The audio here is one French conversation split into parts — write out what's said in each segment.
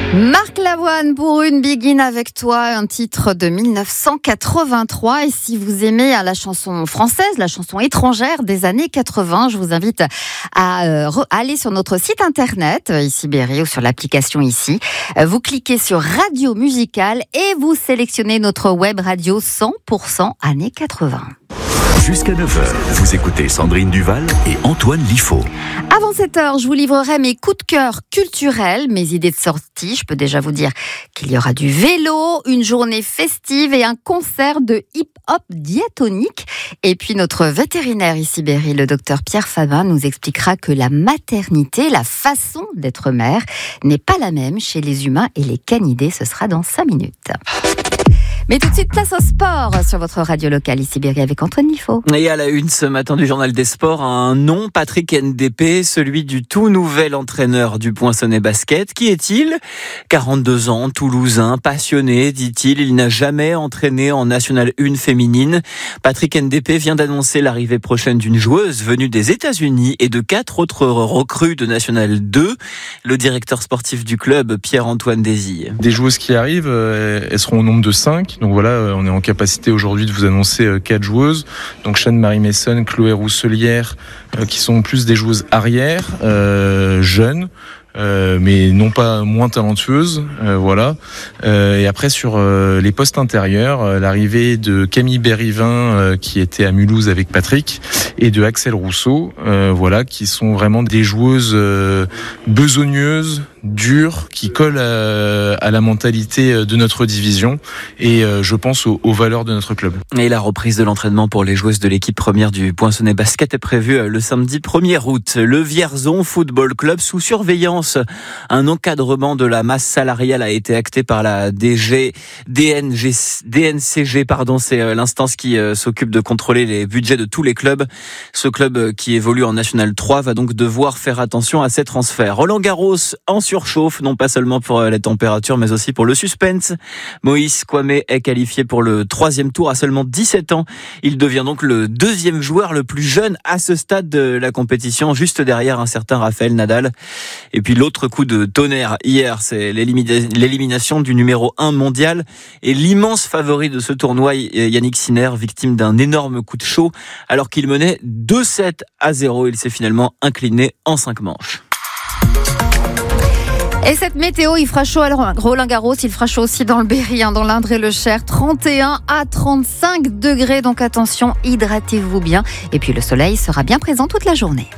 Marc Lavoine pour une Begin avec toi, un titre de 1983. Et si vous aimez la chanson française, la chanson étrangère des années 80, je vous invite à aller sur notre site internet, Ici Berry, ou sur l'application Ici. Vous cliquez sur Radio Musicale et vous sélectionnez notre web radio 100% années 80. Jusqu'à 9h, vous écoutez Sandrine Duval et Antoine Liffaut. Avant 7h, je vous livrerai mes coups de cœur culturels, mes idées de sortie. Je peux déjà vous dire qu'il y aura du vélo, une journée festive et un concert de hip-hop diatonique. Et puis notre vétérinaire ici, Berry, le docteur Pierre Fabin, nous expliquera que la maternité, la façon d'être mère, n'est pas la même chez les humains et les canidés. Ce sera dans 5 minutes. Mais tout de suite, place au sport sur votre radio locale, ici Berry avec Antoine Liffaut. Et à la une ce matin du Journal des Sports, un nom, Patrick NDP, celui du tout nouvel entraîneur du Poinçonnet Basket. Qui est-il ? 42 ans, toulousain, passionné, dit-il. Il n'a jamais entraîné en National 1 féminine. Patrick NDP vient d'annoncer l'arrivée prochaine d'une joueuse venue des États-Unis et de 4 autres recrues de National 2. Le directeur sportif du club, Pierre-Antoine Désille. Des joueuses qui arrivent, elles seront au nombre de 5. Donc voilà, on est en capacité aujourd'hui de vous annoncer 4 joueuses. Donc Chane-Marie Messon, Chloé Rousselière, qui sont plus des joueuses arrière, jeunes. Mais non pas moins talentueuses, voilà. Et après sur les postes intérieurs, l'arrivée de Camille Berrivin qui était à Mulhouse avec Patrick et de Axel Rousseau, voilà, qui sont vraiment des joueuses besogneuses, dures, qui collent à la mentalité de notre division et je pense aux valeurs de notre club. Et la reprise de l'entraînement pour les joueuses de l'équipe première du Poinçonnet Basket est prévue le samedi 1er août. Le Vierzon Football Club sous surveillance. Un encadrement de la masse salariale a été acté par la DNCG, c'est l'instance qui s'occupe de contrôler les budgets de tous les clubs. Ce club qui évolue en National 3 va donc devoir faire attention à ces transferts. Roland-Garros en surchauffe, non pas seulement pour les températures, mais aussi pour le suspense. Moïse Kwame est qualifié pour le 3e tour à seulement 17 ans. Il devient donc le 2e joueur le plus jeune à ce stade de la compétition, juste derrière un certain Rafael Nadal. Et puis l'autre coup de tonnerre hier, c'est l'élimination du numéro 1 mondial et l'immense favori de ce tournoi, Yannick Sinner, victime d'un énorme coup de chaud. Alors qu'il menait 2-7-0, il s'est finalement incliné en 5 manches. Et cette météo, il fera chaud à Roland-Garros, il fera chaud aussi dans le Berry, dans l'Indre et le Cher, 31 à 35 degrés, donc attention, hydratez-vous bien. Et puis le soleil sera bien présent toute la journée.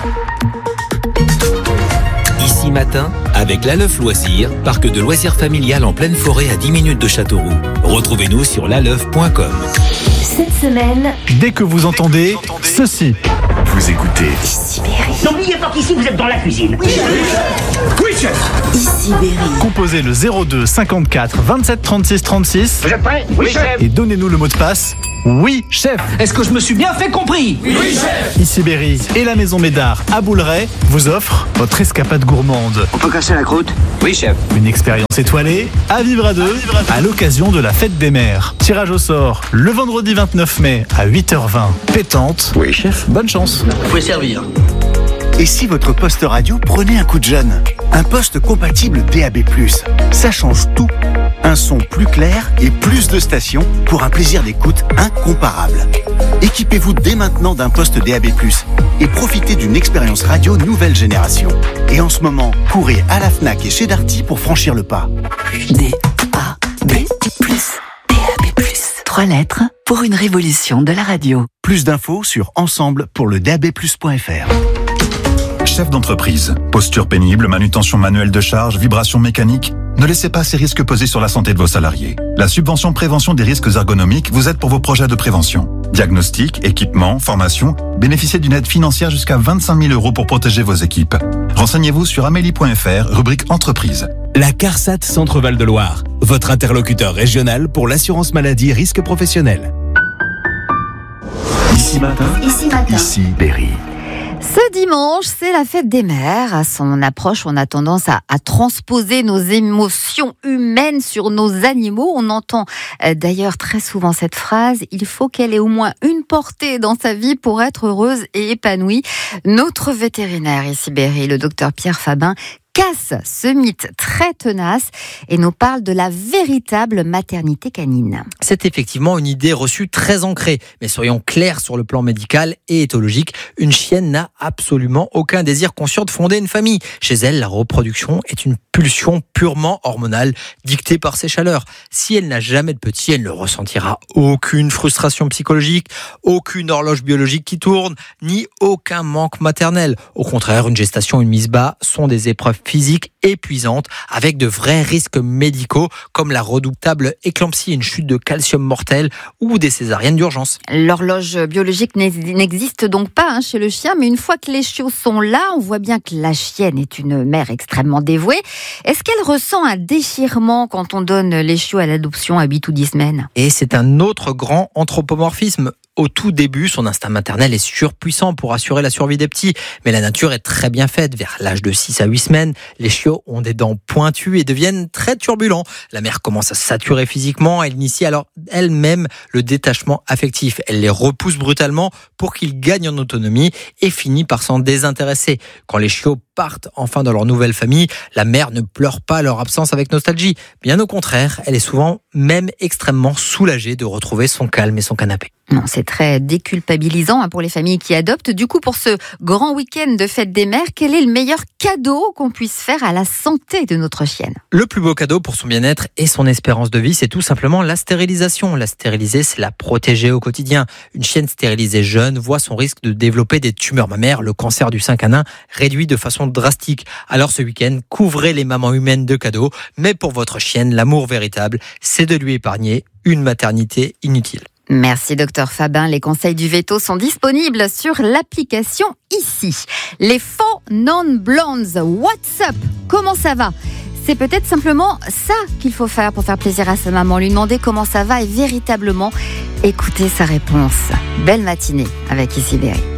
Ici matin, avec l'Aleuf Loisirs, parc de loisirs familial en pleine forêt à 10 minutes de Châteauroux. Retrouvez-nous sur laleuf.com. Cette semaine, dès que vous entendez ceci. Vous écoutez Ici Berry. N'oubliez pas qu'ici vous êtes dans la cuisine. Oui, chef. Ici Berry. Composez le 02 54 27 36 36 Vous êtes prêts? Oui, chef. et donnez-nous le mot de passe. Oui, chef. Est-ce que je me suis bien fait compris? Oui, chef. Ici Berry et la Maison Médard à Bouleret vous offrent votre escapade gourmande. On peut casser la croûte? Oui, chef. Une expérience étoilée à vivre à deux à l'occasion de la fête des mères. Tirage au sort le vendredi 29 mai à 8h20. Pétante. Oui, chef. Bonne chance. Vous pouvez servir. Et si votre poste radio prenait un coup de jeune ? Un poste compatible DAB+. Ça change tout. Un son plus clair et plus de stations pour un plaisir d'écoute incomparable. Équipez-vous dès maintenant d'un poste DAB+, et profitez d'une expérience radio nouvelle génération. Et en ce moment, courez à la Fnac et chez Darty pour franchir le pas. DAB+. DAB+. 3 lettres pour une révolution de la radio. Plus d'infos sur ensemble pour le DAB+.fr. Chef d'entreprise, posture pénible, manutention manuelle de charge, vibration mécanique, ne laissez pas ces risques peser sur la santé de vos salariés. La subvention prévention des risques ergonomiques vous aide pour vos projets de prévention. Diagnostic, équipement, formation, bénéficiez d'une aide financière jusqu'à 25 000 € pour protéger vos équipes. Renseignez-vous sur amélie.fr, rubrique entreprise. La CARSAT Centre-Val de Loire, votre interlocuteur régional pour l'assurance maladie risque professionnel. Ici matin, Ici Berry. Ce dimanche, c'est la fête des mères. À son approche, on a tendance à transposer nos émotions humaines sur nos animaux. On entend d'ailleurs très souvent cette phrase « Il faut qu'elle ait au moins une portée dans sa vie pour être heureuse et épanouie ». Notre vétérinaire ici, Berry, le docteur Pierre Fabin, casse ce mythe très tenace et nous parle de la véritable maternité canine. C'est effectivement une idée reçue très ancrée. Mais soyons clairs sur le plan médical et éthologique, une chienne n'a absolument aucun désir conscient de fonder une famille. Chez elle, la reproduction est une pulsion purement hormonale dictée par ses chaleurs. Si elle n'a jamais de petit, elle ne ressentira aucune frustration psychologique, aucune horloge biologique qui tourne, ni aucun manque maternel. Au contraire, une gestation et une mise bas sont des épreuves physiques épuisantes avec de vrais risques médicaux comme la redoutable éclampsie, une chute de calcium mortelle ou des césariennes d'urgence. L'horloge biologique n'existe donc pas chez le chien, mais une fois que les chiots sont là, on voit bien que la chienne est une mère extrêmement dévouée. Est-ce qu'elle ressent un déchirement quand on donne les chiots à l'adoption à 8 ou 10 semaines ? Et c'est un autre grand anthropomorphisme. Au tout début, son instinct maternel est surpuissant pour assurer la survie des petits. Mais la nature est très bien faite. Vers l'âge de 6 à 8 semaines, les chiots ont des dents pointues et deviennent très turbulents. La mère commence à saturer physiquement. Elle initie alors elle-même le détachement affectif. Elle les repousse brutalement pour qu'ils gagnent en autonomie et finit par s'en désintéresser. Quand les chiots partent enfin dans leur nouvelle famille, la mère ne pleure pas leur absence avec nostalgie. Bien au contraire, elle est souvent même extrêmement soulagée de retrouver son calme et son canapé. Non, c'est très déculpabilisant pour les familles qui adoptent. Du coup, pour ce grand week-end de fête des mères, quel est le meilleur cadeau qu'on puisse faire à la santé de notre chienne ? Le plus beau cadeau pour son bien-être et son espérance de vie, c'est tout simplement la stérilisation. La stériliser, c'est la protéger au quotidien. Une chienne stérilisée jeune voit son risque de développer des tumeurs mammaires, le cancer du sein canin, réduit de façon drastique. Alors ce week-end, couvrez les mamans humaines de cadeaux. Mais pour votre chienne, l'amour véritable, c'est de lui épargner une maternité inutile. Merci Dr Fabin, les conseils du veto sont disponibles sur l'application ici. Les faux non-blondes, what's up ? Comment ça va ? C'est peut-être simplement ça qu'il faut faire pour faire plaisir à sa maman, lui demander comment ça va et véritablement écouter sa réponse. Belle matinée avec Ici Berry.